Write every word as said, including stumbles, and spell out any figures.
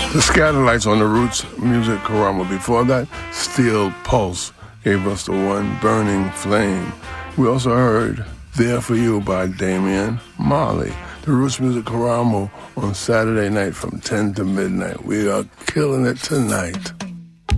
The Scatterlights on the Roots Music Karama. Before that, Steel Pulse gave us the one Burning Flame. We also heard There For You by Damian Marley. The Roots Music Karama on Saturday night from ten to midnight. We are killing it tonight.